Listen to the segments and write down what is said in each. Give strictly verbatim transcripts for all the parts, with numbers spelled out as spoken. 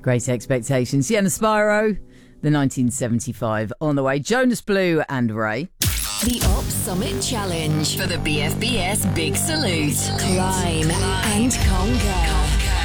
Great Expectations. Sienna Spyro, the nineteen seventy-five on the way. Jonas Blue and Ray. The Op Summit Challenge for the B F B S Big Salute. Climb and conquer.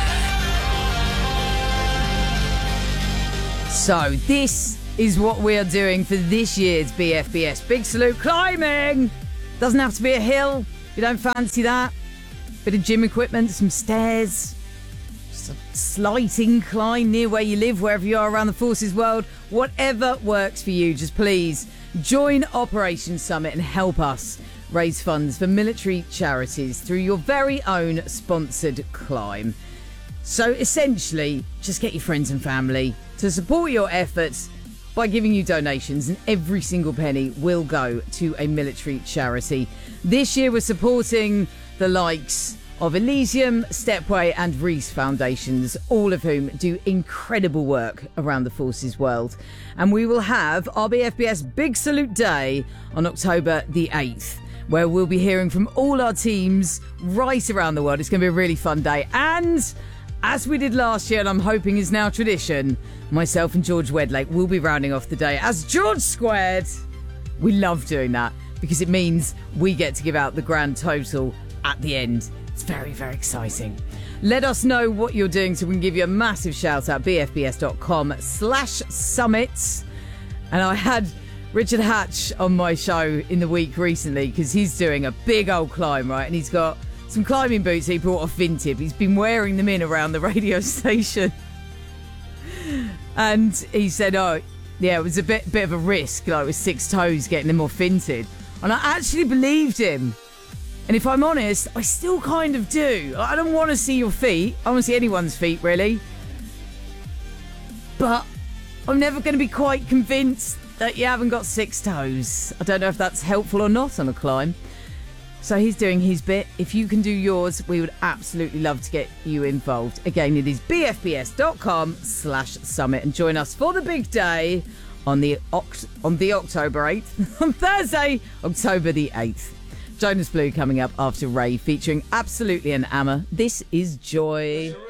So this is what we are doing for this year's B F B S Big Salute. Climbing! Doesn't have to be a hill. You don't fancy that. Bit of gym equipment, some stairs, just a slight incline near where you live, wherever you are around the Forces world. Whatever works for you, just please join Operation Summit and help us raise funds for military charities through your very own sponsored climb. So essentially, just get your friends and family to support your efforts by giving you donations, and every single penny will go to a military charity. This year we're supporting the likes of Elysium, Stepway and Reese Foundations, all of whom do incredible work around the Forces world. And we will have our B F B S Big Salute Day on October the eighth, where we'll be hearing from all our teams right around the world. It's going to be a really fun day. And as we did last year, and I'm hoping is now tradition, myself and George Wedlake will be rounding off the day as George Squared. We love doing that because it means we get to give out the grand total at the end. It's very, very exciting. Let us know what you're doing so we can give you a massive shout out. bfbs.com slash summits. And I had Richard Hatch on my show in the week recently because he's doing a big old climb, right? And he's got some climbing boots he brought off Vintib. He's been wearing them in around the radio station. And he said, oh, yeah, it was a bit bit of a risk, like with six toes getting them off Vinted. And I actually believed him. And if I'm honest, I still kind of do. I don't want to see your feet. I don't want to see anyone's feet, really. But I'm never going to be quite convinced that you haven't got six toes. I don't know if that's helpful or not on a climb. So he's doing his bit. If you can do yours, we would absolutely love to get you involved. Again, it is bfbs.com slash summit. And join us for the big day on the, Oct- on the October eighth. On Thursday, October the eighth. Jonas Blue coming up after Ray, featuring Absolutely an Amma. This is Joy.